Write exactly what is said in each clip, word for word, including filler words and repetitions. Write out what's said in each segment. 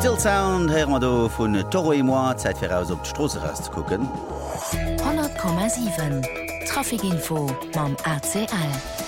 Still Sound hören wir da von Toro et moi, Zeit für raus auf die Straße rauszugucken. hundert Komma sieben Trafikinfo beim A C L.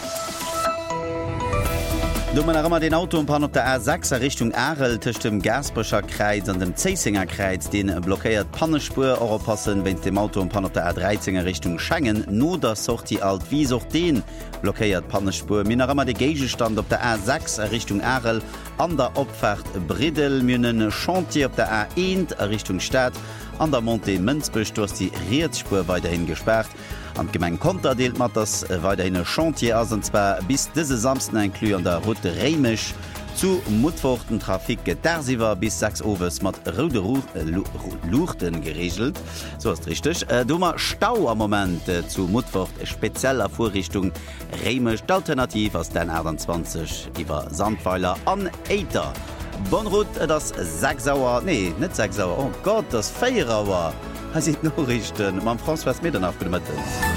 Du man immer den Autobahn auf der A sechs Richtung Arel zwischen dem Gasbrecher Kreuz und dem Zeisinger Kreuz, den blockiert Pannenspur Europassen, wenn dem Autobahn auf der A dreizehn Richtung Schengen, nur das Sorti alt wie auch den blockiert Pannenspur. Mir noch immer der Gegenstand auf der A sechs Richtung Arel, an der Abfahrt Bredel, münen Chantier auf der A eins Richtung Stadt, an der Monte Münzbusch, du hast die Rätspur weiterhin gesperrt. Am Gemein Konter deelt mat das weiterhin ein Chantier aus, und zwar bis diese Samsten inklu an der Route Reimisch zu Mutforten Trafik dersiwer bis sechs Owes mat Rode Luchten geregelt. So ist richtig. Dummer Stau am Moment äh, zu Mutfort spezieller Vorrichtung Reimisch alternativ aus den achtundzwanzig über Sandpfeiler an Eiter. Bonrut das sechs Sauer, nee, nicht sechs Sauer, oh Gott, das vier Sauer. Ha si Norrichten mam François Medernach bemetten.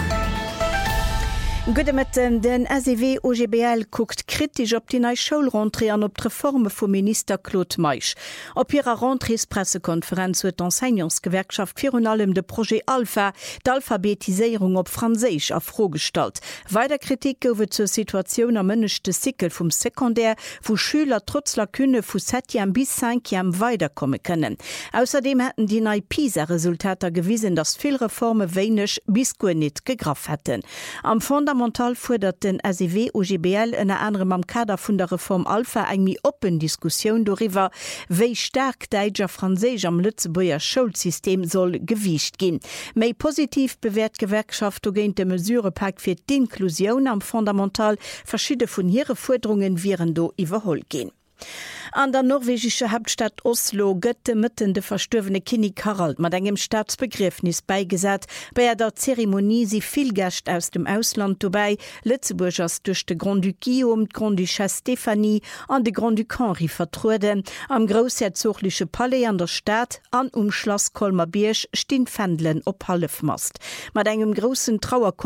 Gëdemetten den S E W O G B L guckt kritisch op die neii Schoulrentrée an op d'Reforme vum Minister Claude Meich. Op ihrer Rentriespressekonferenz huet d'Enseignantsgewerkschaft virun allem de Projekt Alpha d'Alphabetisierung op Franséich afrostalt. Weider Kritik gowe zur Situation am mënnechte Sikel vum Sekundär, wo Schüler trotz Lakune vu septième bis cinquième weiterkomme können. Außerdem hätten die neii PISA-Resultater gewiesen, dass viel Reforme weinech bis go net gegraf hätten. Am Fundamental fordert den S E W O G B L en anderem am Kader vun der Reform Alpha eng mi open Diskussion darüber, wéi stark d'Eiger Franséich am Lützeburger Schulsystem soll gewiicht gin. Mei positiv bewährt Gewerkschaft géint de Mesurepack fir d'Inklusion am Fundamental verschiede vun hire Forderungen viren do iwwerholl gin. An der norwegische Hauptstadt Oslo gëtte mitten de verstöwene Kinnig Harald mat engem Staatsbegriffnis beigesat. Bei der Zeremonie si viel Gäst aus dem Ausland vorbei, Lützeburgers durch de Grand Duc Guillaume, Grand Duchesse Stephanie an de Grand Duc Henri vertruden. Am großherzogliche Palais an der Stadt an um Schloss Kolmarbierg stehen Fändlen op Halefmast. Mat engem großen Trauer